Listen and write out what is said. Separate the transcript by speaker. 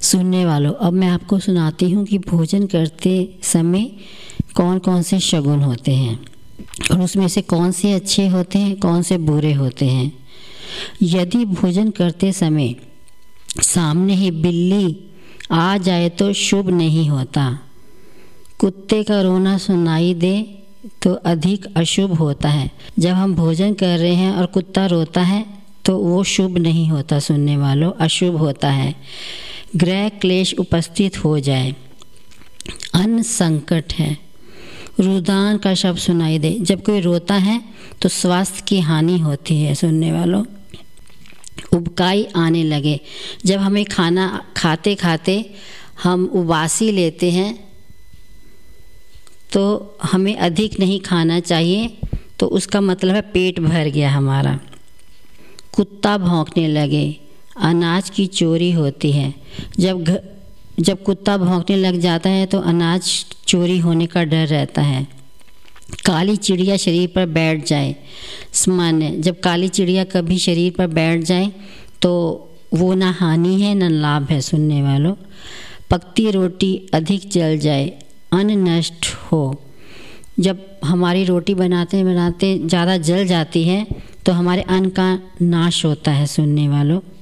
Speaker 1: सुनने वालों, अब मैं आपको सुनाती हूँ कि भोजन करते समय कौन कौन से शगुन होते हैं और उसमें से कौन से अच्छे होते हैं, कौन से बुरे होते हैं। यदि भोजन करते समय सामने ही बिल्ली आ जाए तो शुभ नहीं होता। कुत्ते का रोना सुनाई दे तो अधिक अशुभ होता है। जब हम भोजन कर रहे हैं और कुत्ता रोता है तो वो शुभ नहीं होता सुनने वालों, अशुभ होता है। ग्रह क्लेश उपस्थित हो जाए, अन्न संकट है। रुदान का शब्द सुनाई दे, जब कोई रोता है तो स्वास्थ्य की हानि होती है सुनने वालों। उबकाई आने लगे, जब हमें खाना खाते खाते हम उबासी लेते हैं तो हमें अधिक नहीं खाना चाहिए, तो उसका मतलब है पेट भर गया हमारा। कुत्ता भौंकने लगे, अनाज की चोरी होती है। जब कुत्ता भौंकने लग जाता है तो अनाज चोरी होने का डर रहता है। काली चिड़िया शरीर पर बैठ जाए, सामान्य, जब काली चिड़िया कभी शरीर पर बैठ जाए तो वो ना हानि है ना लाभ है सुनने वालों। पकती रोटी अधिक जल जाए, अन्न नष्ट हो, जब हमारी रोटी बनाते बनाते ज़्यादा जल जाती है तो हमारे अन्न का नाश होता है सुनने वालों।